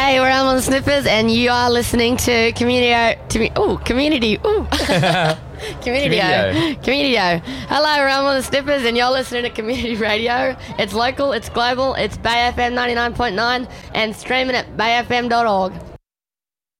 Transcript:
G'day, we're Elm on the Snippers, and you are listening to Community. Community. Hello, we're Elm on the Snippers, and you're listening to Community Radio. It's local, it's global, it's Bay FM 99.9, and streaming at bayfm.org.